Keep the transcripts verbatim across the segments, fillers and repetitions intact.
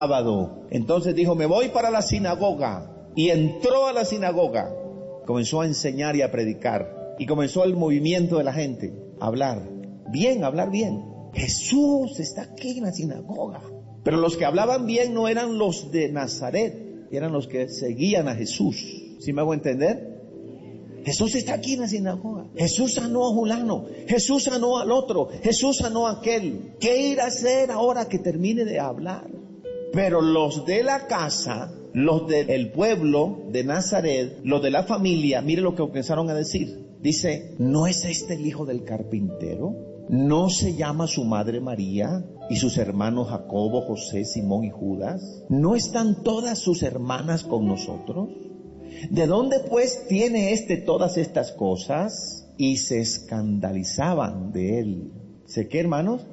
sábado. Entonces dijo, me voy para la sinagoga. Y entró a la sinagoga. Comenzó a enseñar y a predicar. Y comenzó el movimiento de la gente a hablar. Bien, hablar bien. Jesús está aquí en la sinagoga. Pero los que hablaban bien no eran los de Nazaret, eran los que seguían a Jesús. ¿Sí me hago entender? Jesús está aquí en la sinagoga. Jesús sanó a fulano. Jesús sanó al otro. Jesús sanó a aquel. ¿Qué ir a hacer ahora que termine de hablar? Pero los de la casa, los del pueblo de Nazaret, los de la familia, mire lo que comenzaron a decir. Dice, ¿no es este el hijo del carpintero? ¿No se llama su madre María y sus hermanos Jacobo, José, Simón y Judas? ¿No están todas sus hermanas con nosotros? ¿De dónde pues tiene éste todas estas cosas? Y se escandalizaban de él. ¿Sé qué, hermanos?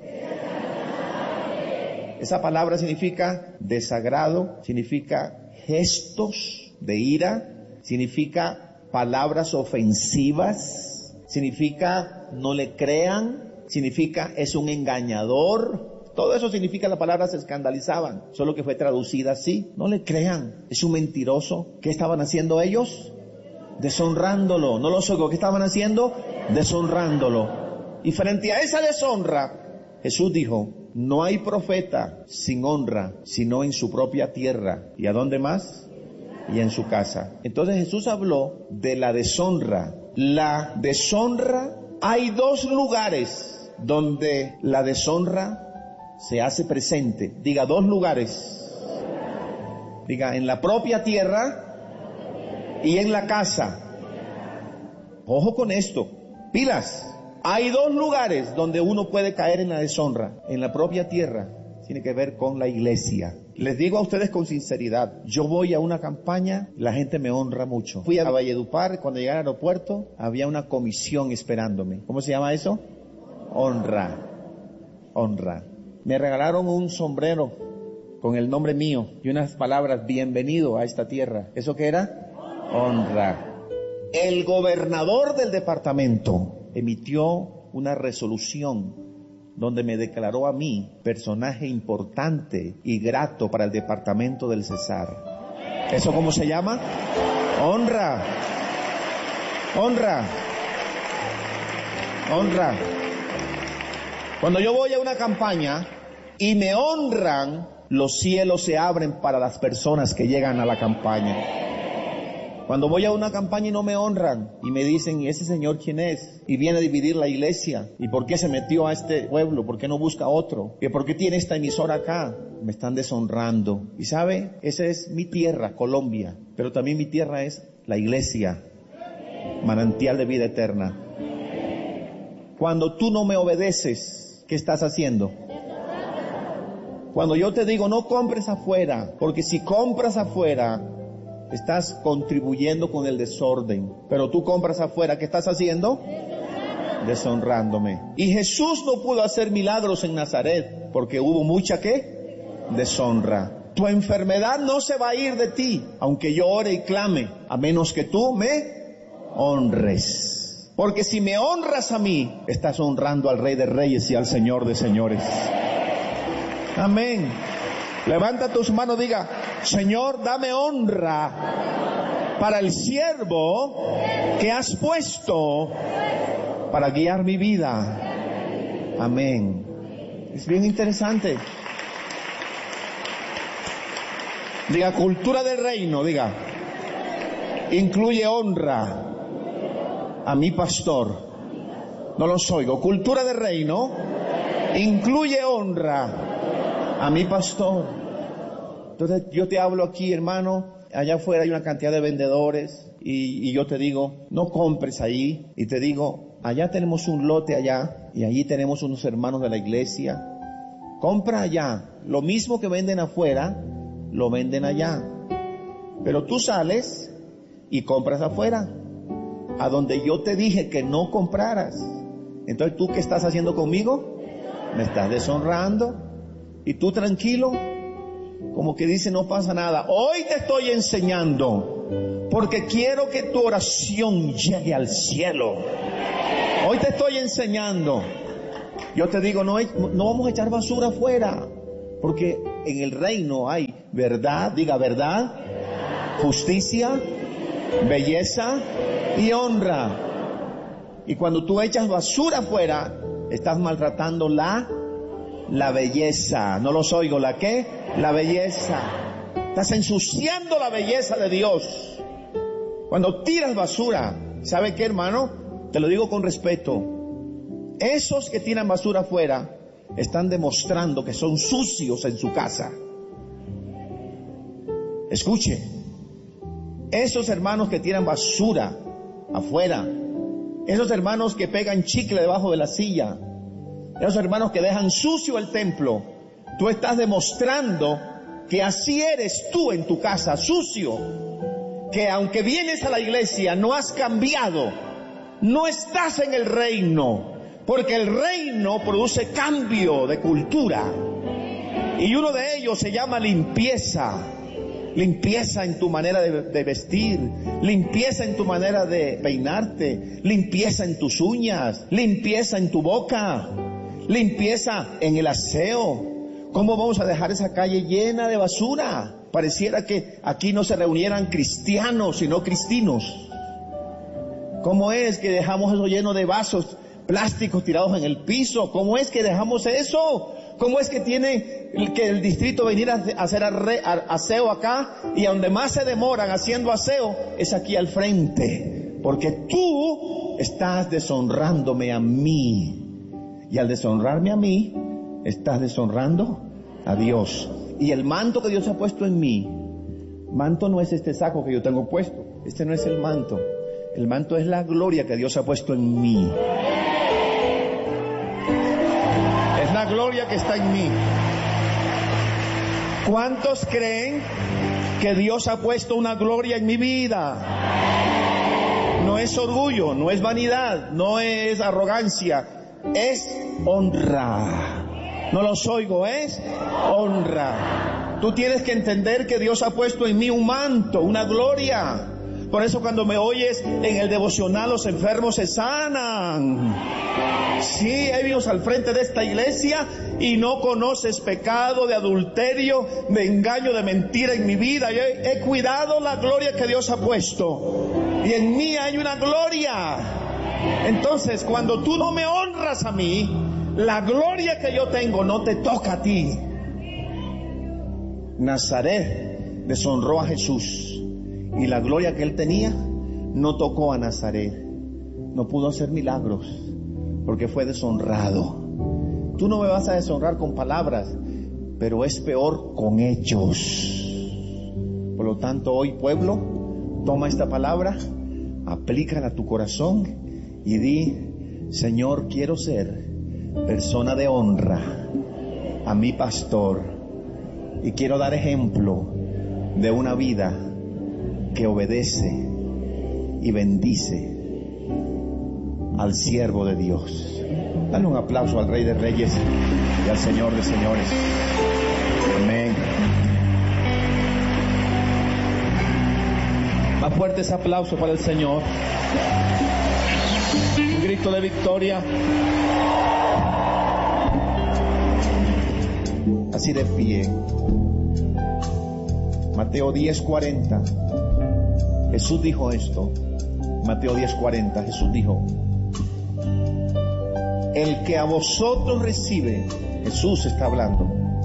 Esa palabra significa desagrado, significa gestos de ira, significa palabras ofensivas, significa no le crean, significa es un engañador. Todo eso significa la palabra se escandalizaban, solo que fue traducida así. No le crean, es un mentiroso. ¿Qué estaban haciendo ellos? Deshonrándolo. No los oigo. ¿Qué estaban haciendo? Deshonrándolo. Y frente a esa deshonra, Jesús dijo, no hay profeta sin honra, sino en su propia tierra. ¿Y a dónde más? Y en su casa. Entonces Jesús habló de la deshonra. La deshonra, hay dos lugares donde la deshonra se hace presente. Diga, dos lugares. Diga, en la propia tierra y en la casa. Ojo con esto. Pilas. Hay dos lugares donde uno puede caer en la deshonra. En la propia tierra. Tiene que ver con la iglesia. Les digo a ustedes con sinceridad. Yo voy a una campaña, la gente me honra mucho. Fui a Valledupar, cuando llegué al aeropuerto, había una comisión esperándome. ¿Cómo se llama eso? Honra. Honra. Me regalaron un sombrero con el nombre mío y unas palabras, bienvenido a esta tierra. ¿Eso qué era? Honra. El gobernador del departamento emitió una resolución donde me declaró a mí personaje importante y grato para el departamento del Cesar. ¿Eso cómo se llama? Honra. Honra. Honra. Cuando yo voy a una campaña y me honran, los cielos se abren para las personas que llegan a la campaña. Cuando voy a una campaña y no me honran y me dicen, ¿y ese señor quién es? Y viene a dividir la iglesia. ¿Y por qué se metió a este pueblo? ¿Por qué no busca otro? ¿Y por qué tiene esta emisora acá? Me están deshonrando. Y sabe, esa es mi tierra, Colombia. Pero también mi tierra es la iglesia, manantial de vida eterna. Cuando tú no me obedeces, ¿qué estás haciendo? Cuando yo te digo, no compres afuera, porque si compras afuera, estás contribuyendo con el desorden. Pero tú compras afuera, ¿qué estás haciendo? Deshonrándome. Y Jesús no pudo hacer milagros en Nazaret, porque hubo mucha, ¿qué? Deshonra. Tu enfermedad no se va a ir de ti, aunque yo ore y clame, a menos que tú me honres. Porque si me honras a mí, estás honrando al Rey de Reyes y al Señor de Señores. Amén. Levanta tus manos, diga, Señor, dame honra para el siervo que has puesto para guiar mi vida. Amén. Es bien interesante. Diga, cultura del reino, diga, incluye honra a mi pastor. No los oigo. Cultura del reino incluye honra a mi pastor. Entonces yo te hablo aquí, hermano, allá afuera hay una cantidad de vendedores y, y yo te digo, no compres ahí. Y te digo, allá tenemos un lote allá y allí tenemos unos hermanos de la iglesia. Compra allá. Lo mismo que venden afuera, lo venden allá. Pero tú sales y compras afuera, a donde yo te dije que no compraras. Entonces, ¿tú qué estás haciendo conmigo? Me estás deshonrando. Y tú tranquilo, como que dice, no pasa nada. Hoy te estoy enseñando, porque quiero que tu oración llegue al cielo. Hoy te estoy enseñando. Yo te digo, no, no vamos a echar basura afuera, porque en el reino hay verdad, diga verdad, justicia, belleza y honra. Y cuando tú echas basura afuera, estás maltratando la, la belleza. No los oigo, ¿la qué? La belleza. Estás ensuciando la belleza de Dios. Cuando tiras basura, ¿sabe qué, hermano? Te lo digo con respeto. Esos que tiran basura afuera están demostrando que son sucios en su casa. Escuche, esos hermanos que tiran basura afuera, esos hermanos que pegan chicle debajo de la silla, esos hermanos que dejan sucio el templo, tú estás demostrando que así eres tú en tu casa, sucio, que aunque vienes a la iglesia no has cambiado, no estás en el reino, porque el reino produce cambio de cultura, y uno de ellos se llama limpieza. Limpieza en tu manera de, de vestir, limpieza en tu manera de peinarte, limpieza en tus uñas, limpieza en tu boca, limpieza en el aseo. ¿Cómo vamos a dejar esa calle llena de basura? Pareciera que aquí no se reunieran cristianos, sino cristinos. ¿Cómo es que dejamos eso lleno de vasos plásticos tirados en el piso? ¿Cómo es que dejamos eso? ¿Cómo es que tiene que el distrito venir a hacer aseo acá, y a donde más se demoran haciendo aseo es aquí al frente? Porque tú estás deshonrándome a mí, y al deshonrarme a mí estás deshonrando a Dios. Y el manto que Dios ha puesto en mí, manto no es este saco que yo tengo puesto, este no es el manto, el manto es la gloria que Dios ha puesto en mí. Es la gloria que está en mí. ¿Cuántos creen que Dios ha puesto una gloria en mi vida? No es orgullo, no es vanidad, no es arrogancia, es honra. No los oigo, es honra. Tú tienes que entender que Dios ha puesto en mí un manto, una gloria. Por eso cuando me oyes en el devocional, los enfermos se sanan. Sí, he visto al frente de esta iglesia y no conoces pecado de adulterio, de engaño, de mentira en mi vida. Yo he, he cuidado la gloria que Dios ha puesto. Y en mí hay una gloria. Entonces, cuando tú no me honras a mí, la gloria que yo tengo no te toca a ti. Nazaret deshonró a Jesús. Y la gloria que él tenía no tocó a Nazaret. No pudo hacer milagros porque fue deshonrado. Tú no me vas a deshonrar con palabras, pero es peor con hechos. Por lo tanto, hoy, pueblo, toma esta palabra, aplícala a tu corazón y di: Señor, quiero ser persona de honra a mi pastor, y quiero dar ejemplo de una vida que obedece y bendice al siervo de Dios. Dale un aplauso al Rey de Reyes y al Señor de Señores. Amén. Más fuerte ese aplauso para el Señor. Un grito de victoria. Así de pie. Mateo diez cuarenta. Jesús dijo esto. Mateo diez cuarenta. Jesús dijo: el que a vosotros recibe, Jesús está hablando,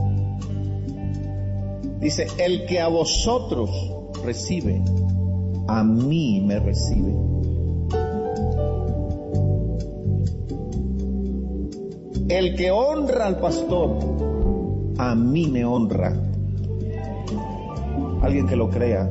dice: el que a vosotros recibe, a mí me recibe. El que honra al pastor, a mí me honra. Alguien que lo crea.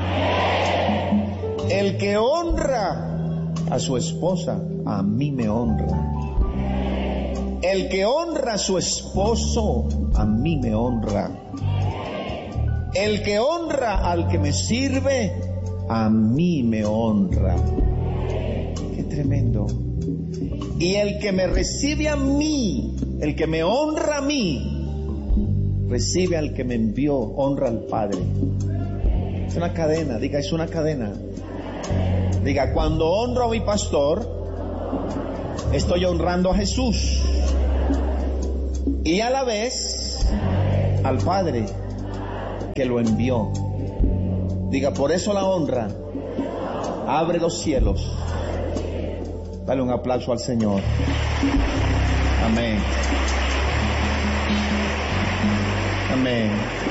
El que honra a su esposa, a mí me honra. El que honra a su esposo, a mí me honra. El que honra al que me sirve, a mí me honra. Qué tremendo. Y el que me recibe a mí, el que me honra a mí, recibe al que me envió, honra al Padre. Es una cadena, diga, es una cadena. Diga, cuando honro a mi pastor, estoy honrando a Jesús. Y a la vez, al Padre que lo envió. Diga, por eso la honra abre los cielos. Dale un aplauso al Señor. Amén. Amén.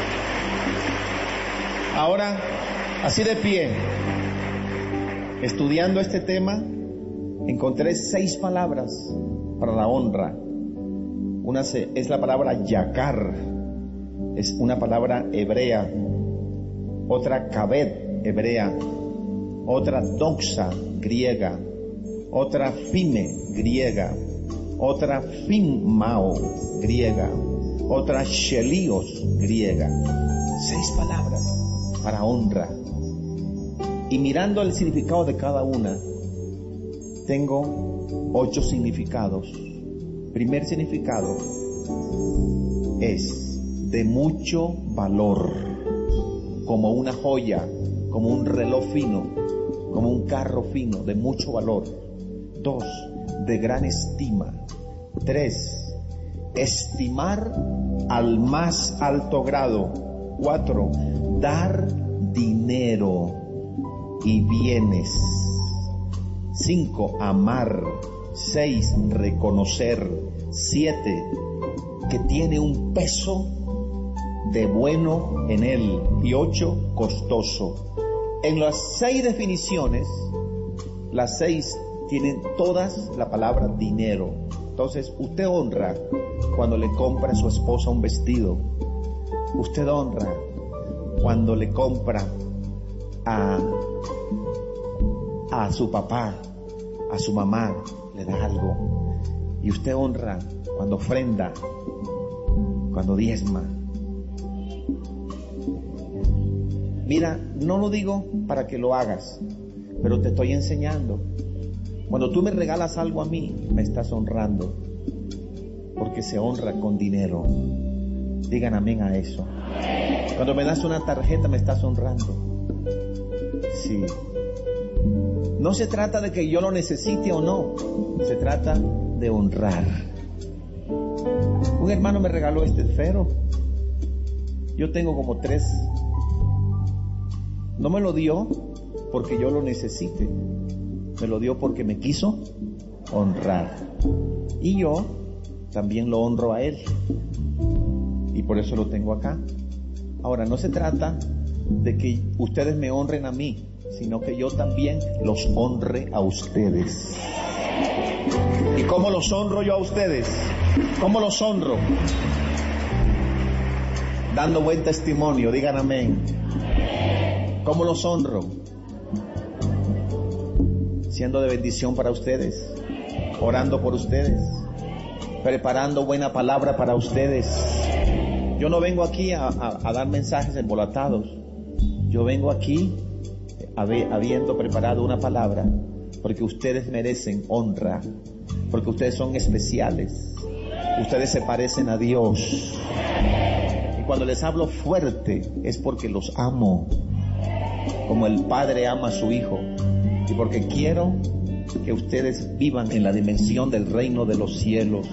Ahora, así de pie, estudiando este tema, encontré seis palabras para la honra. Una es la palabra yakar, es una palabra hebrea. Otra kabed, hebrea. Otra doxa, griega. Otra fime, griega. Otra finmao, griega. Otra shelios, griega. Seis palabras para honra. Y mirando el significado de cada una, tengo ocho significados. Primer significado es de mucho valor, como una joya, como un reloj fino, como un carro fino, de mucho valor. Dos, de gran estima. Tres, estimar al más alto grado. Cuatro, dar dinero y bienes. Cinco, amar. Seis, reconocer. Siete, que tiene un peso de bueno en él. Y ocho, costoso. En las seis definiciones, las seis tienen todas la palabra dinero. Entonces, usted honra cuando le compra a su esposa un vestido. Usted honra cuando le compra a, a su papá, a su mamá, le da algo. Y usted honra cuando ofrenda, cuando diezma. Mira, no lo digo para que lo hagas, pero te estoy enseñando. Cuando tú me regalas algo a mí, me estás honrando, porque se honra con dinero. Digan amén a eso. Cuando me das una tarjeta, me estás honrando. Sí. No se trata de que yo lo necesite o no, se trata de honrar. Un hermano me regaló este esfero. Yo tengo como tres. No me lo dio porque yo lo necesite, me lo dio porque me quiso honrar. Y yo también lo honro a él. Y por eso lo tengo acá. Ahora, no se trata de que ustedes me honren a mí, sino que yo también los honre a ustedes. ¿Y cómo los honro yo a ustedes? ¿Cómo los honro? Dando buen testimonio, digan amén. ¿Cómo los honro? Siendo de bendición para ustedes, orando por ustedes, preparando buena palabra para ustedes. Yo no vengo aquí a, a, a dar mensajes embolatados. Yo vengo aquí habiendo preparado una palabra, porque ustedes merecen honra, porque ustedes son especiales, ustedes se parecen a Dios. Y cuando les hablo fuerte es porque los amo, como el Padre ama a su Hijo, y porque quiero que ustedes vivan en la dimensión del reino de los cielos.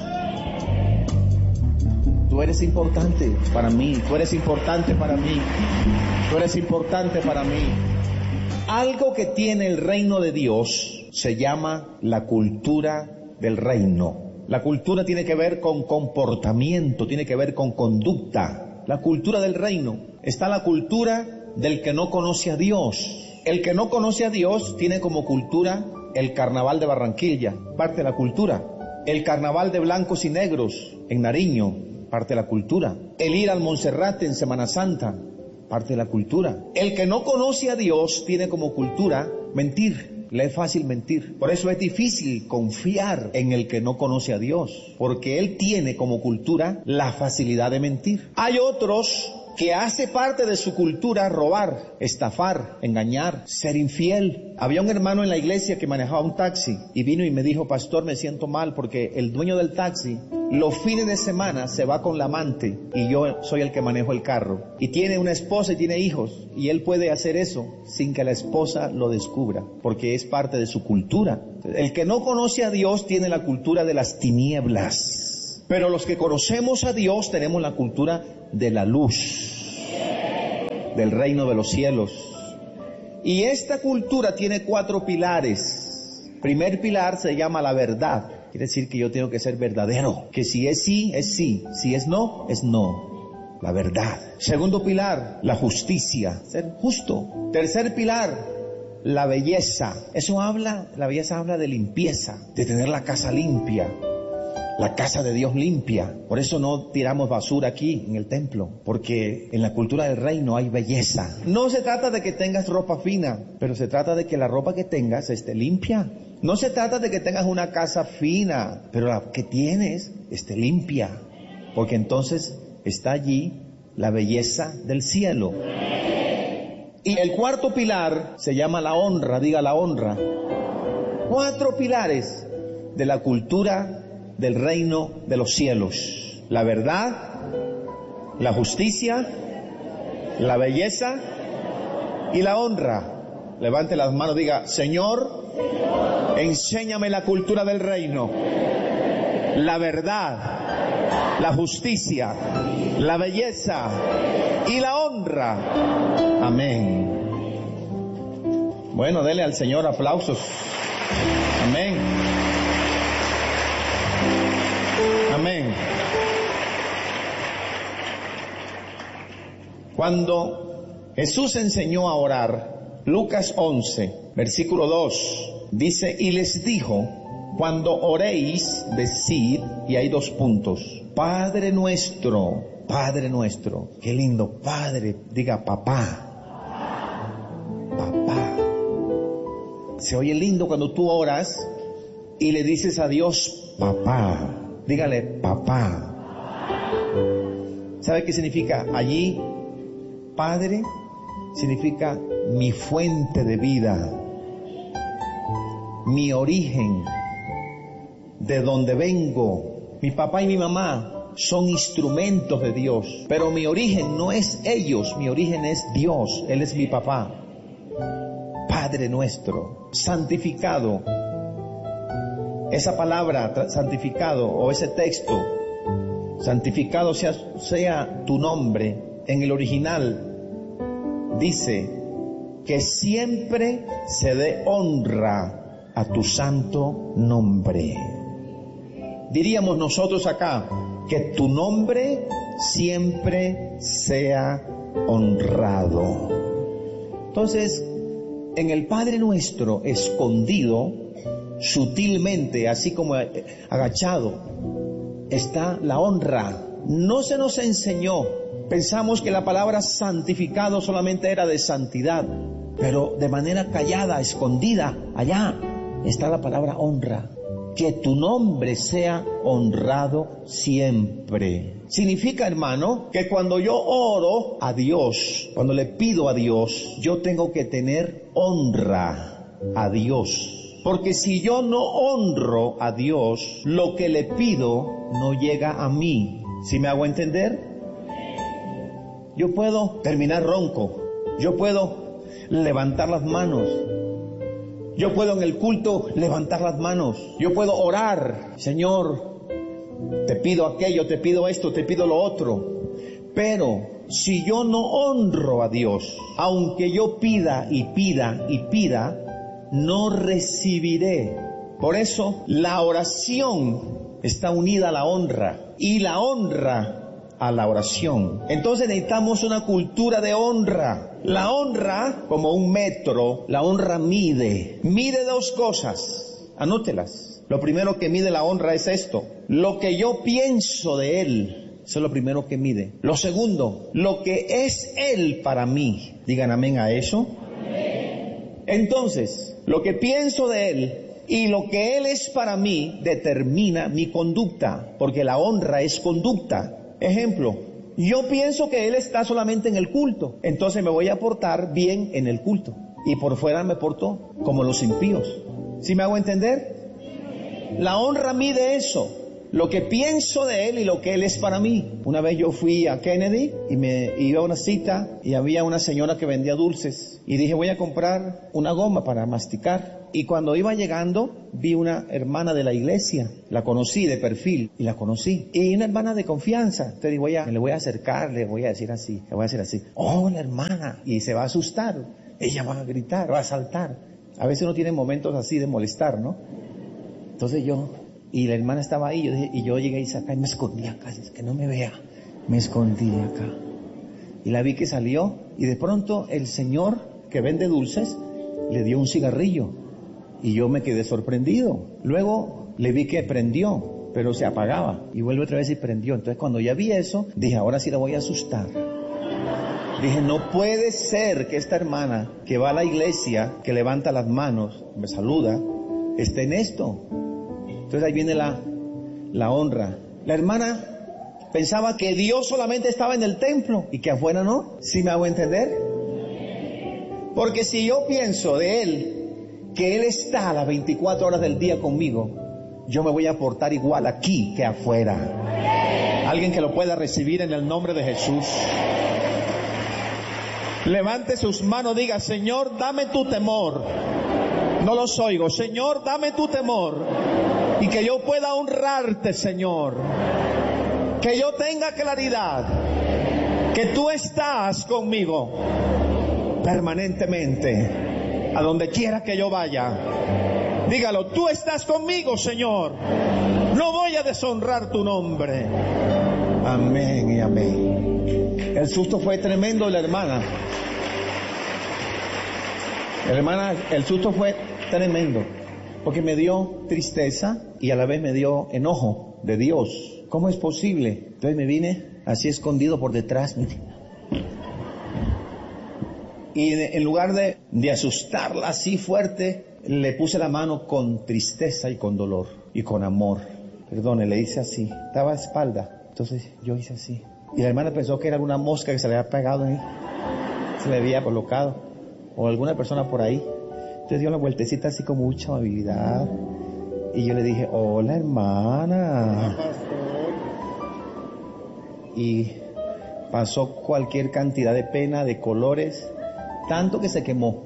Tú eres importante para mí, tú eres importante para mí, tú eres importante para mí. Algo que tiene el reino de Dios se llama la cultura del reino. La cultura tiene que ver con comportamiento, tiene que ver con conducta. La cultura del reino. Está la cultura del que no conoce a Dios. El que no conoce a Dios tiene como cultura el carnaval de Barranquilla, parte de la cultura. El carnaval de blancos y negros en Nariño, parte de la cultura. El ir al Monserrate en Semana Santa, parte de la cultura. El que no conoce a Dios tiene como cultura mentir. Le es fácil mentir. Por eso es difícil confiar en el que no conoce a Dios, porque él tiene como cultura la facilidad de mentir. Hay otros que hace parte de su cultura robar, estafar, engañar, ser infiel. Había un hermano en la iglesia que manejaba un taxi y vino y me dijo: pastor, me siento mal porque el dueño del taxi los fines de semana se va con la amante y yo soy el que manejo el carro. Y tiene una esposa y tiene hijos, y él puede hacer eso sin que la esposa lo descubra, porque es parte de su cultura. El que no conoce a Dios tiene la cultura de las tinieblas. Pero los que conocemos a Dios tenemos la cultura de la luz, del reino de los cielos. Y esta cultura tiene cuatro pilares. Primer pilar se llama la verdad. Quiere decir que yo tengo que ser verdadero. Que si es sí, es sí. Si es no, es no. La verdad. Segundo pilar, la justicia. Ser justo. Tercer pilar, la belleza. Eso habla, la belleza habla de limpieza. De tener la casa limpia. La casa de Dios limpia. Por eso no tiramos basura aquí en el templo, porque en la cultura del reino hay belleza. No se trata de que tengas ropa fina, pero se trata de que la ropa que tengas esté limpia. No se trata de que tengas una casa fina, pero la que tienes esté limpia, porque entonces está allí la belleza del cielo. Y el cuarto pilar se llama la honra, diga la honra. Cuatro pilares de la cultura del reino de los cielos: la verdad, la justicia, la belleza y la honra. Levante las manos, diga: Señor, enséñame la cultura del reino, la verdad, la justicia, la belleza y la honra. Amén. Bueno, dele al Señor aplausos. Amén. Amén. Cuando Jesús enseñó a orar, Lucas once, versículo dos, dice: y les dijo, cuando oréis, decid, y hay dos puntos: Padre nuestro, Padre nuestro. Qué lindo, Padre, diga papá. Papá. Se oye lindo cuando tú oras y le dices a Dios papá. Dígale papá. ¿Sabe qué significa allí? Padre significa mi fuente de vida, mi origen, de donde vengo. Mi papá y mi mamá son instrumentos de Dios, pero mi origen no es ellos, mi origen es Dios. Él es mi papá. Padre nuestro, santificado. Esa palabra, santificado, o ese texto, santificado sea, sea tu nombre, en el original dice que siempre se dé honra a tu santo nombre. Diríamos nosotros acá, que tu nombre siempre sea honrado. Entonces, en el Padre Nuestro, escondido, sutilmente, así como agachado, está la honra. No se nos enseñó. Pensamos que la palabra santificado solamente era de santidad, pero de manera callada, escondida, allá está la palabra honra. Que tu nombre sea honrado siempre. Significa, hermano, que cuando yo oro a Dios, cuando le pido a Dios, yo tengo que tener honra a Dios. Porque si yo no honro a Dios, lo que le pido no llega a mí. ¿Sí me hago entender? Yo puedo terminar ronco. Yo puedo levantar las manos. Yo puedo en el culto levantar las manos. Yo puedo orar. Señor, te pido aquello, te pido esto, te pido lo otro. Pero si yo no honro a Dios, aunque yo pida y pida y pida, no recibiré. Por eso la oración está unida a la honra y la honra a la oración. Entonces necesitamos una cultura de honra. La honra, como un metro, la honra mide. Mide dos cosas. Anótelas. Lo primero que mide la honra es esto: lo que yo pienso de Él. Eso es lo primero que mide. Lo segundo, lo que es Él para mí. Digan amén a eso. Amén. Entonces, lo que pienso de Él y lo que Él es para mí determina mi conducta, porque la honra es conducta. Ejemplo, yo pienso que Él está solamente en el culto, entonces me voy a portar bien en el culto, y por fuera me porto como los impíos. ¿Sí me hago entender? La honra mide eso. lo que pienso de Él y lo que Él es para mí. Una vez yo fui a Kennedy y me iba a una cita y había una señora que vendía dulces. Y dije, voy a comprar una goma para masticar. Y cuando iba llegando, vi una hermana de la iglesia. La conocí de perfil y la conocí. Y una hermana de confianza. Entonces voy a, me le voy a acercar, le voy a decir así, le voy a decir así. Oh, la hermana. Y se va a asustar. Ella va a gritar, va a saltar. A veces uno tiene momentos así de molestar, ¿no? Entonces yo, y la hermana estaba ahí, yo dije, y yo llegué y acá y me escondí acá, es que no me vea. Me escondí acá. Y la vi que salió, y de pronto el señor que vende dulces le dio un cigarrillo. Y yo me quedé sorprendido. Luego le vi que prendió, pero se apagaba. Y vuelve otra vez y prendió. Entonces cuando ya vi eso, dije, ahora sí la voy a asustar. Dije, no puede ser que esta hermana que va a la iglesia, que levanta las manos, me saluda, esté en esto. Entonces ahí viene la, la honra. La hermana pensaba que Dios solamente estaba en el templo y que afuera no. ¿Sí me hago entender? Porque si yo pienso de Él, que Él está a las veinticuatro horas del día conmigo, yo me voy a portar igual aquí que afuera. Alguien que lo pueda recibir en el nombre de Jesús. Levante sus manos, diga, Señor, dame tu temor. No los oigo. Señor, dame tu temor. Y que yo pueda honrarte, Señor. Que yo tenga claridad que tú estás conmigo permanentemente. A donde quiera que yo vaya, dígalo, tú estás conmigo, Señor. No voy a deshonrar tu nombre. Amén y amén. El susto fue tremendo de la hermana. La hermana, el susto fue tremendo, porque me dio tristeza y a la vez me dio enojo de Dios. ¿Cómo es posible? Entonces me vine así escondido por detrás. Y en lugar de, de asustarla así fuerte, le puse la mano con tristeza y con dolor y con amor. Perdone, le hice así. Estaba a espalda. Entonces yo hice así. Y la hermana pensó que era alguna mosca que se le había pegado ahí. Se le había colocado. O alguna persona por ahí. Entonces dio una vueltecita así con mucha amabilidad. Y yo le dije, hola hermana. Y pasó cualquier cantidad de pena, de colores. Tanto que se quemó.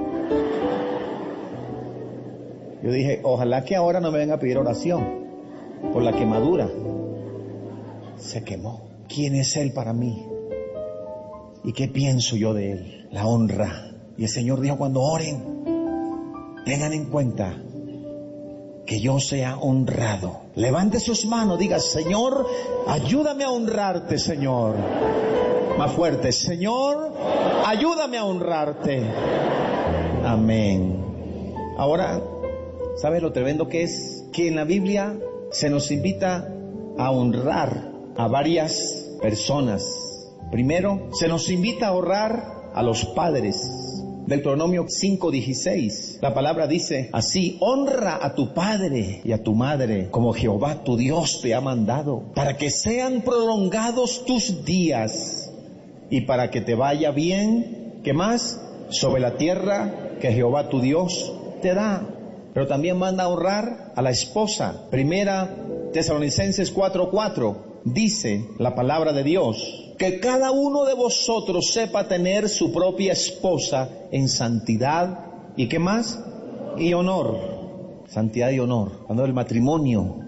Yo dije, ojalá que ahora no me venga a pedir oración por la quemadura. Se quemó. ¿Quién es Él para mí? ¿Y qué pienso yo de Él? La honra. Y el Señor dijo, cuando oren, tengan en cuenta que yo sea honrado. Levante sus manos, diga, Señor, ayúdame a honrarte, Señor. Más fuerte, Señor, ayúdame a honrarte. Amén. Ahora, ¿sabes lo tremendo que es? Que en la Biblia se nos invita a honrar a varias personas. Primero, se nos invita a honrar a los padres. Deuteronomio cinco dieciséis, la palabra dice así, honra a tu padre y a tu madre, como Jehová tu Dios te ha mandado, para que sean prolongados tus días y para que te vaya bien, ¿qué más? Sobre la tierra que Jehová tu Dios te da. Pero también manda a honrar a la esposa. Primera Tesalonicenses cuatro cuatro, dice la palabra de Dios, que cada uno de vosotros sepa tener su propia esposa en santidad, ¿y qué más? Y honor. Santidad y honor, hablando del matrimonio.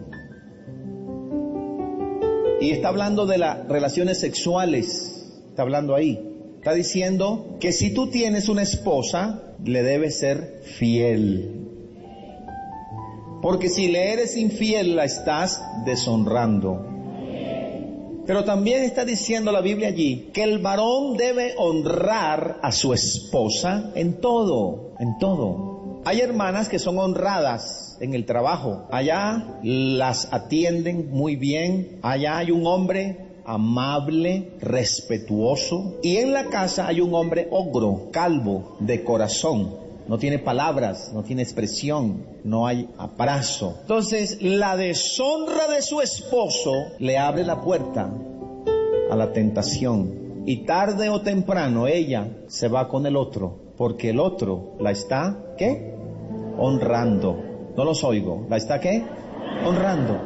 Y está hablando de las relaciones sexuales, está hablando ahí. Está diciendo que si tú tienes una esposa, le debes ser fiel. Porque si le eres infiel, la estás deshonrando. Pero también está diciendo la Biblia allí que el varón debe honrar a su esposa en todo, en todo. Hay hermanas que son honradas en el trabajo. Allá las atienden muy bien. Allá hay un hombre amable, respetuoso. Y en la casa hay un hombre ogro, calvo, de corazón. No tiene palabras, no tiene expresión, no hay abrazo. Entonces, la deshonra de su esposo le abre la puerta a la tentación. Y tarde o temprano ella se va con el otro, porque el otro la está, ¿qué? Honrando. No los oigo. ¿La está qué? Honrando.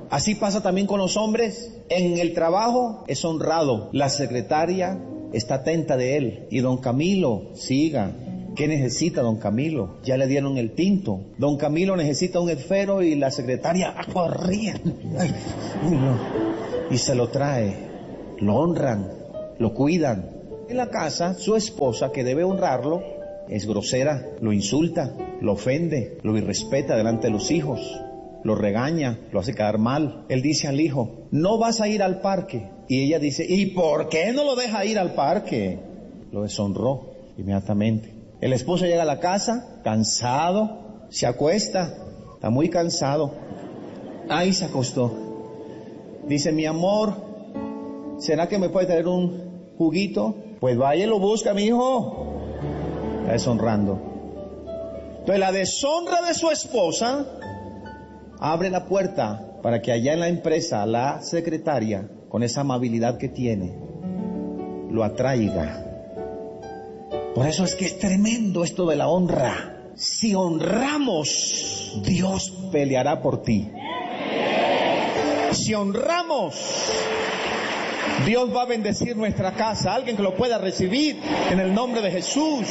Así pasa también con los hombres. En el trabajo es honrado. La secretaria está atenta de él. Y don Camilo, siga. ¿Qué necesita don Camilo? Ya le dieron el tinto. Don Camilo necesita un esfero y la secretaria corría. Ay, no. Y se lo trae. Lo honran, lo cuidan. En la casa, su esposa, que debe honrarlo, es grosera, lo insulta, lo ofende, lo irrespeta delante de los hijos, lo regaña, lo hace quedar mal. Él dice al hijo, no vas a ir al parque. Y ella dice, ¿y por qué no lo deja ir al parque? Lo deshonró inmediatamente. El esposo llega a la casa, cansado, se acuesta, está muy cansado. Ahí se acostó. Dice, mi amor, ¿será que me puede traer un juguito? Pues vaya y lo busca, mi hijo. Está deshonrando. Entonces la deshonra de su esposa abre la puerta para que allá en la empresa la secretaria, con esa amabilidad que tiene, lo atraiga. Por eso es que es tremendo esto de la honra. Si honramos, Dios peleará por ti. Si honramos, Dios va a bendecir nuestra casa. Alguien que lo pueda recibir en el nombre de Jesús.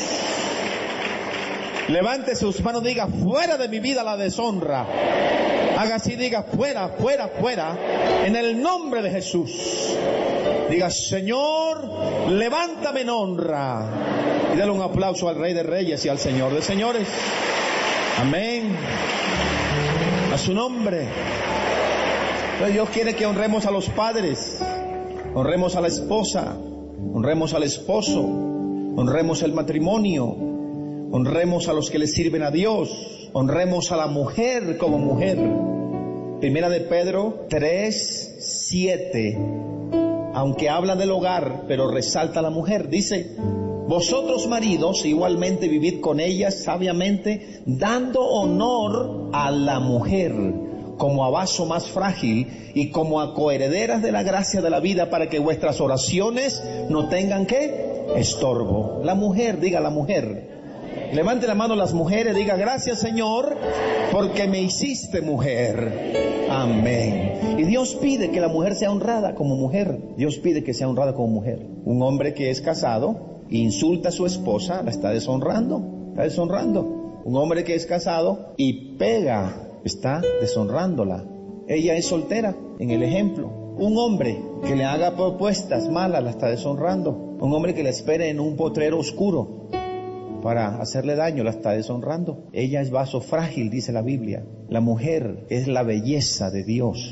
Levante sus manos, diga, fuera de mi vida la deshonra. Haga así, diga, fuera, fuera, fuera, en el nombre de Jesús. Diga, Señor, levántame en honra. Y dale un aplauso al Rey de Reyes y al Señor de Señores. Amén. A su nombre. Pero Dios quiere que honremos a los padres, honremos a la esposa, honremos al esposo, honremos el matrimonio, honremos a los que le sirven a Dios, honremos a la mujer como mujer. Primera de Pedro tres, siete, aunque habla del hogar, pero resalta a la mujer, dice, vosotros maridos igualmente vivid con ellas sabiamente, dando honor a la mujer como a vaso más frágil y como a coherederas de la gracia de la vida, para que vuestras oraciones no tengan ¿qué? Estorbo. La mujer, diga la mujer. Levante la mano las mujeres, diga, gracias Señor, porque me hiciste mujer. Amén. Y Dios pide que la mujer sea honrada como mujer. Dios pide que sea honrada como mujer. Un hombre que es casado insulta a su esposa, la está deshonrando, está deshonrando. Un hombre que es casado y pega, está deshonrándola. Ella es soltera, en el ejemplo. Un hombre que le haga propuestas malas, la está deshonrando. Un hombre que la espere en un potrero oscuro para hacerle daño, la está deshonrando. Ella es vaso frágil, dice la Biblia. La mujer es la belleza de Dios.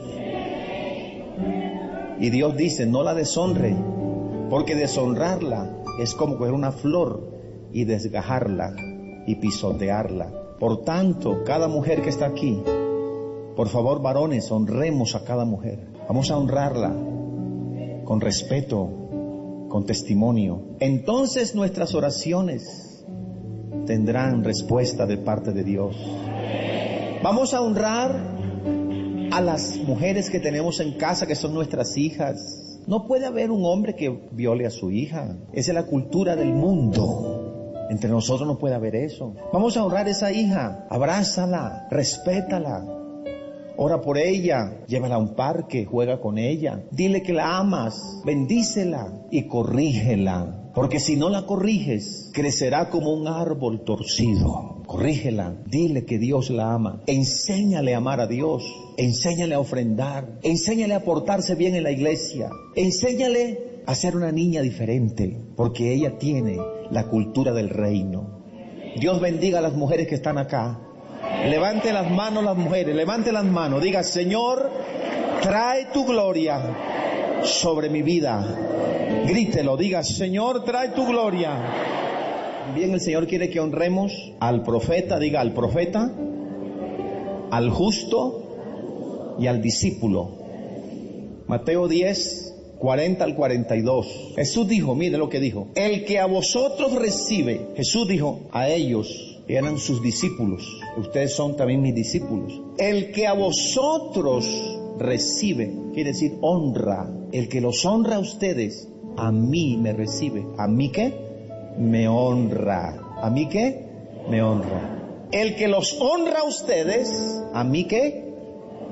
Y Dios dice, no la deshonre, porque deshonrarla es como coger una flor y desgajarla y pisotearla. Por tanto, cada mujer que está aquí, por favor, varones, honremos a cada mujer. Vamos a honrarla con respeto, con testimonio. Entonces nuestras oraciones tendrán respuesta de parte de Dios. Vamos a honrar a las mujeres que tenemos en casa, que son nuestras hijas. No puede haber un hombre que viole a su hija. Esa es la cultura del mundo. Entre nosotros no puede haber eso. Vamos a honrar a esa hija. Abrázala, respétala. Ora por ella, llévala a un parque, juega con ella. Dile que la amas, bendícela y corrígela. Porque si no la corriges, crecerá como un árbol torcido. Corrígela, dile que Dios la ama. Enséñale a amar a Dios. Enséñale a ofrendar. Enséñale a portarse bien en la iglesia. Enséñale a ser una niña diferente, porque ella tiene la cultura del reino. Dios bendiga a las mujeres que están acá. Levante las manos las mujeres, levante las manos, diga, Señor, trae tu gloria sobre mi vida. Grítelo, diga, Señor, trae tu gloria. Bien, el Señor quiere que honremos al profeta, diga, al profeta, al justo y al discípulo. Mateo diez, cuarenta al cuarenta y dos. Jesús dijo, mire lo que dijo, el que a vosotros recibe, Jesús dijo a ellos, eran sus discípulos, ustedes son también mis discípulos. El que a vosotros recibe, quiere decir honra. El que los honra a ustedes, a mí me recibe. ¿A mí qué? Me honra. ¿A mí qué? Me honra. El que los honra a ustedes, ¿a mí qué?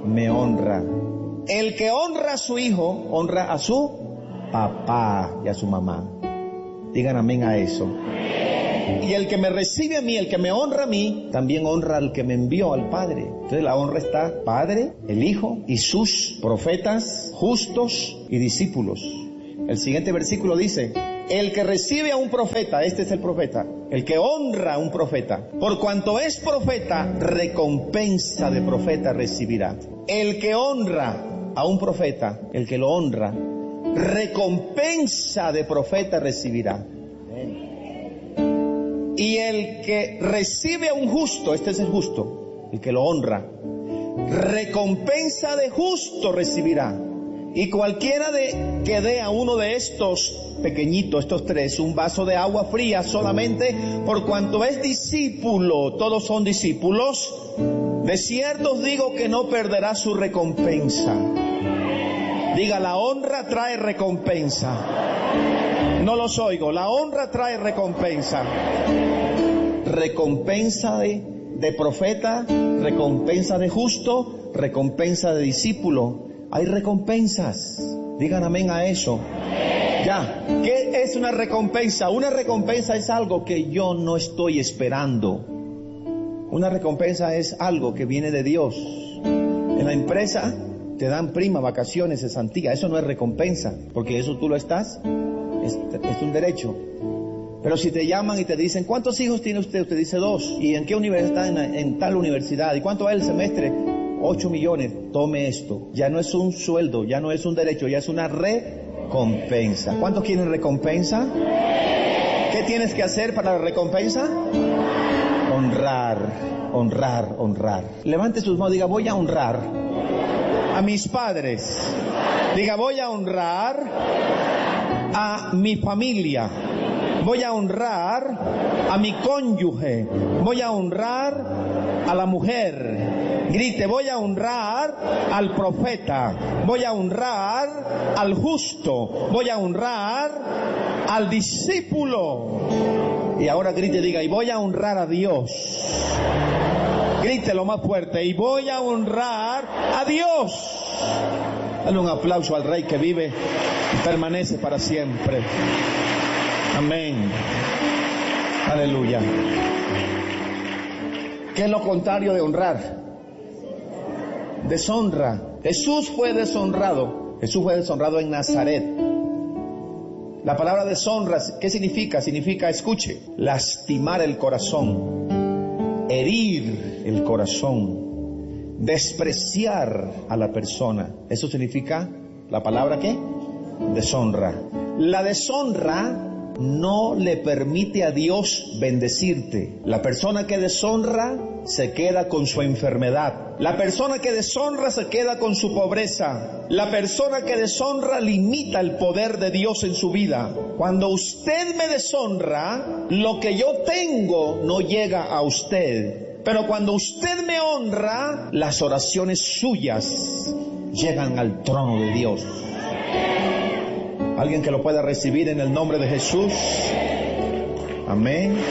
me honra. El que honra a su hijo, honra a su papá y a su mamá. Digan amén a eso. Y el que me recibe a mí, el que me honra a mí, también honra al que me envió, al Padre. Entonces la honra está Padre, el Hijo y sus profetas, justos y discípulos. El siguiente versículo dice: el que recibe a un profeta, este es el profeta, el que honra a un profeta, por cuanto es profeta, recompensa de profeta recibirá. El que honra a un profeta, el que lo honra, recompensa de profeta recibirá. Y el que recibe a un justo, este es el justo, el que lo honra, recompensa de justo recibirá. Y cualquiera de que dé a uno de estos pequeñitos, estos tres, un vaso de agua fría solamente por cuanto es discípulo, todos son discípulos, de cierto os digo que no perderá su recompensa. Diga, la honra trae recompensa. No los oigo, la honra trae recompensa. Recompensa de, de profeta, recompensa de justo, recompensa de discípulo. Hay recompensas. Digan amén a eso. Ya, ¿qué es una recompensa? Una recompensa es algo que yo no estoy esperando. Una recompensa es algo que viene de Dios. En la empresa te dan prima, vacaciones, cesantía. Eso no es recompensa, porque eso tú lo estás, es, es un derecho. Pero si te llaman y te dicen, ¿cuántos hijos tiene usted? Usted dice dos. ¿Y en qué universidad? En, en tal universidad. ¿Y cuánto es el semestre? Ocho millones. Tome esto. Ya no es un sueldo, ya no es un derecho, ya es una recompensa. ¿Cuántos quieren recompensa? ¿Qué tienes que hacer para la recompensa? Honrar, honrar, honrar. Levante sus manos y diga, voy a honrar a mis padres. Diga, voy a honrar a mi familia. Voy a honrar a mi cónyuge. Voy a honrar a la mujer. Grite, voy a honrar al profeta. Voy a honrar al justo. Voy a honrar al discípulo. Y ahora grite, diga, y voy a honrar a Dios. Grítelo más fuerte, y voy a honrar a Dios. Dale un aplauso al Rey que vive y permanece para siempre. Amén. Aleluya. ¿Qué es lo contrario de honrar? Deshonra. Jesús fue deshonrado. Jesús fue deshonrado en Nazaret. La palabra deshonra, ¿qué significa? Significa, escuche, lastimar el corazón, herir el corazón, despreciar a la persona. Eso significa la palabra ¿qué? Deshonra. La deshonra no le permite a Dios bendecirte. La persona que deshonra se queda con su enfermedad. La persona que deshonra se queda con su pobreza. La persona que deshonra limita el poder de Dios en su vida. Cuando usted me deshonra, lo que yo tengo no llega a usted. Pero cuando usted me honra, las oraciones suyas llegan al trono de Dios. Alguien que lo pueda recibir en el nombre de Jesús. Amén.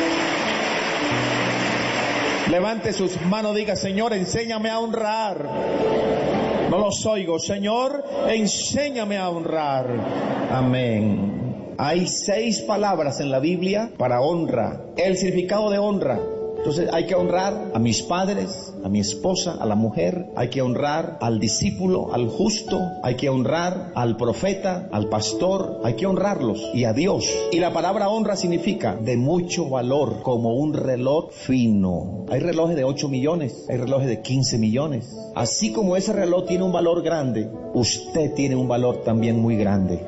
Levante sus manos, diga, Señor, enséñame a honrar. No los oigo. Señor, enséñame a honrar. Amén. Hay seis palabras en la Biblia para honra. El significado de honra. Entonces hay que honrar a mis padres, a mi esposa, a la mujer. Hay que honrar al discípulo, al justo. Hay que honrar al profeta, al pastor. Hay que honrarlos y a Dios. Y la palabra honra significa de mucho valor, como un reloj fino. Hay relojes de ocho millones, hay relojes de quince millones. Así como ese reloj tiene un valor grande, usted tiene un valor también muy grande.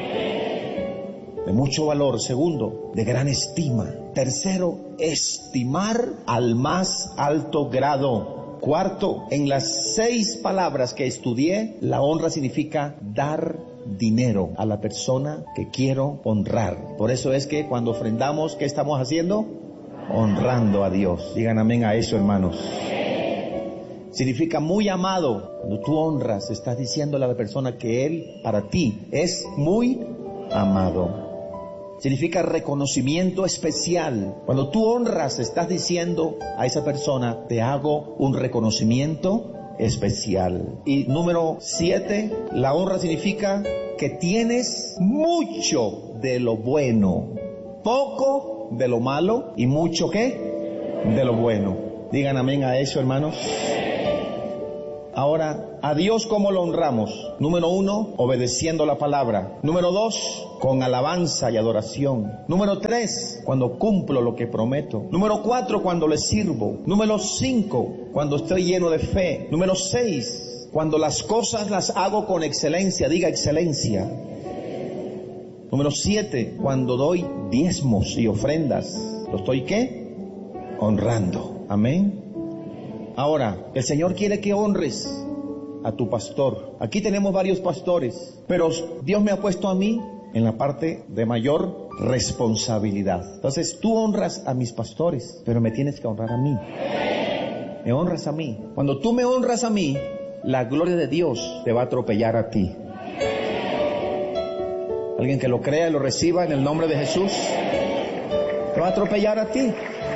De mucho valor. Segundo, de gran estima. Tercero, estimar al más alto grado. Cuarto, en las seis palabras que estudié, la honra significa dar dinero a la persona que quiero honrar. Por eso es que cuando ofrendamos, ¿qué estamos haciendo? Honrando a Dios. Digan amén a eso, hermanos. Significa muy amado. Cuando tú honras, estás diciéndole a la persona que Él, para ti, es muy amado. Significa reconocimiento especial. Cuando tú honras, estás diciendo a esa persona, te hago un reconocimiento especial. Y número siete, la honra significa que tienes mucho de lo bueno, poco de lo malo y mucho ¿qué? De lo bueno. Digan amén a eso, hermanos. Ahora, ¿a Dios cómo lo honramos? Número uno, obedeciendo la palabra. Número dos, con alabanza y adoración. Número tres, cuando cumplo lo que prometo. Número cuatro, cuando le sirvo. Número cinco, cuando estoy lleno de fe. Número seis, cuando las cosas las hago con excelencia. Diga excelencia. Número siete, cuando doy diezmos y ofrendas. ¿Lo estoy qué? Honrando. Amén. Ahora, el Señor quiere que honres a tu pastor. Aquí tenemos varios pastores, pero Dios me ha puesto a mí en la parte de mayor responsabilidad. Entonces, tú honras a mis pastores, pero me tienes que honrar a mí. Me honras a mí. Cuando tú me honras a mí, la gloria de Dios te va a atropellar a ti. Alguien que lo crea y lo reciba en el nombre de Jesús, te va a atropellar a ti.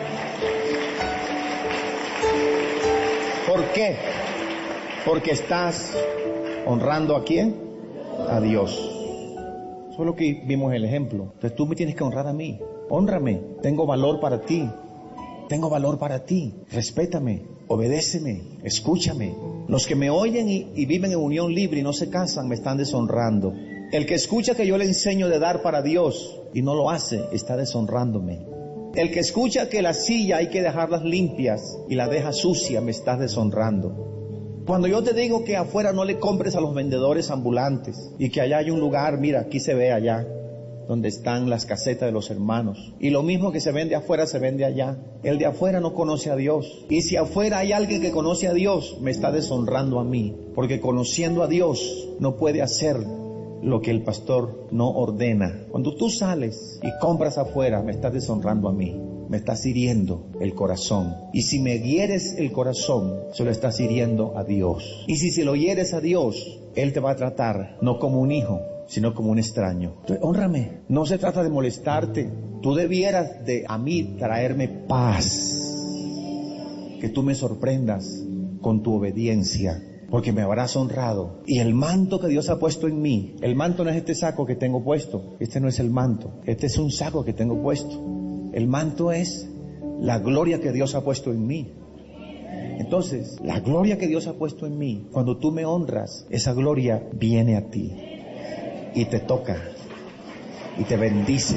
¿Por qué? Porque estás honrando ¿a quién? A Dios. Eso es lo que vimos en el ejemplo. Entonces tú me tienes que honrar a mí. Hónrame. Tengo valor para ti. Tengo valor para ti. Respétame. Obedéceme. Escúchame. Los que me oyen y, y viven en unión libre y no se casan me están deshonrando. El que escucha que yo le enseño de dar para Dios y no lo hace, está deshonrándome. El que escucha que la silla hay que dejarlas limpias y la deja sucia, me estás deshonrando. Cuando yo te digo que afuera no le compres a los vendedores ambulantes y que allá hay un lugar, mira, aquí se ve allá, donde están las casetas de los hermanos. Y lo mismo que se vende afuera, se vende allá. El de afuera no conoce a Dios. Y si afuera hay alguien que conoce a Dios, me está deshonrando a mí. Porque conociendo a Dios, no puede hacer lo que el pastor no ordena. Cuando tú sales y compras afuera, me estás deshonrando a mí. Me estás hiriendo el corazón. Y si me hieres el corazón, se lo estás hiriendo a Dios. Y si se lo hieres a Dios, Él te va a tratar no como un hijo, sino como un extraño. Entonces, hónrame. No se trata de molestarte. Tú debieras de a mí traerme paz. Que tú me sorprendas con tu obediencia, porque me habrás honrado. Y el manto que Dios ha puesto en mí, el manto no es este saco que tengo puesto, este no es el manto, este es un saco que tengo puesto. El manto es la gloria que Dios ha puesto en mí. Entonces, la gloria que Dios ha puesto en mí, cuando tú me honras, esa gloria viene a ti y te toca y te bendice.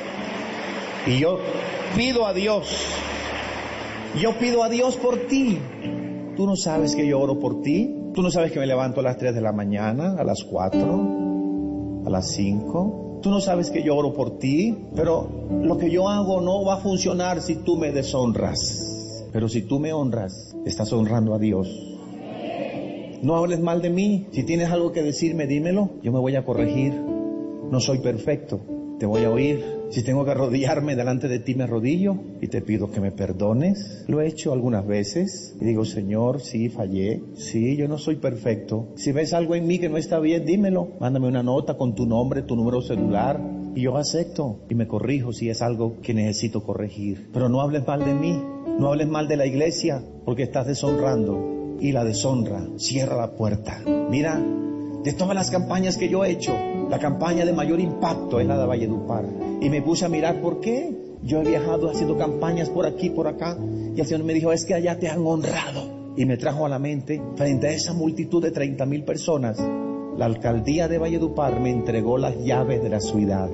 Y yo pido a Dios, yo pido a Dios por ti. Tú no sabes que yo oro por ti. Tú no sabes que me levanto a las tres de la mañana, a las cuatro, a las cinco. Tú no sabes que yo oro por ti. Pero lo que yo hago no va a funcionar si tú me deshonras. Pero si tú me honras, estás honrando a Dios. No hables mal de mí. Si tienes algo que decirme, dímelo. Yo me voy a corregir. No soy perfecto. Te voy a oír. Si tengo que arrodillarme delante de ti, me arrodillo y te pido que me perdones. Lo he hecho algunas veces y digo, Señor, sí, fallé. Sí, yo no soy perfecto. Si ves algo en mí que no está bien, dímelo. Mándame una nota con tu nombre, tu número celular y yo acepto y me corrijo si es algo que necesito corregir. Pero no hables mal de mí. No hables mal de la iglesia porque estás deshonrando. Y la deshonra cierra la puerta. Mira, de todas las campañas que yo he hecho, la campaña de mayor impacto es la de Valledupar. Y me puse a mirar por qué. Yo he viajado haciendo campañas por aquí, por acá. Y el Señor me dijo, es que allá te han honrado. Y me trajo a la mente, frente a esa multitud de treinta mil personas, la alcaldía de Valledupar me entregó las llaves de la ciudad.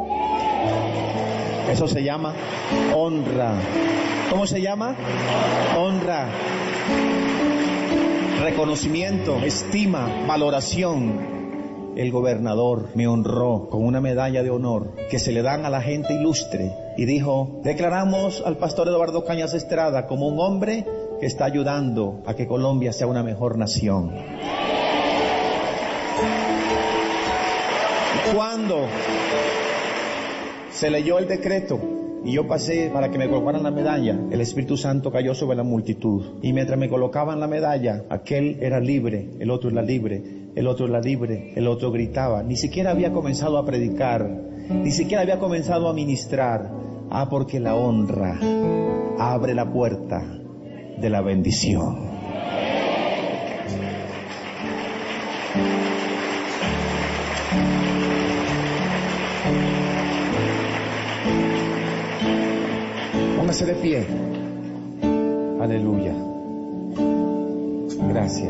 Eso se llama honra. ¿Cómo se llama? Honra. Reconocimiento, estima, valoración. El gobernador me honró con una medalla de honor que se le dan a la gente ilustre y dijo, declaramos al pastor Eduardo Cañas Estrada como un hombre que está ayudando a que Colombia sea una mejor nación. Cuando se leyó el decreto y yo pasé para que me colocaran la medalla, el Espíritu Santo cayó sobre la multitud. Y mientras me colocaban la medalla, aquel era libre, el otro era libre, el otro era libre, el otro gritaba. Ni siquiera había comenzado a predicar, ni siquiera había comenzado a ministrar. Ah, porque la honra abre la puerta de la bendición. Póngase de pie. Aleluya. Gracias.